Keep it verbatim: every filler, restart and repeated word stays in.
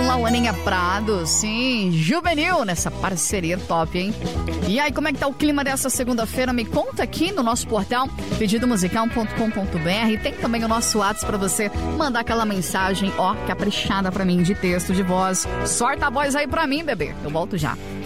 Lauaninha Prado, sim, Juvenil nessa parceria top, hein? E aí, como é que tá o clima dessa segunda-feira? Me conta aqui no nosso portal pedido musical ponto com ponto b r. Tem também o nosso WhatsApp pra você mandar aquela mensagem, ó, caprichada pra mim, de texto, de voz. Sorta a voz aí pra mim, bebê. Eu volto já.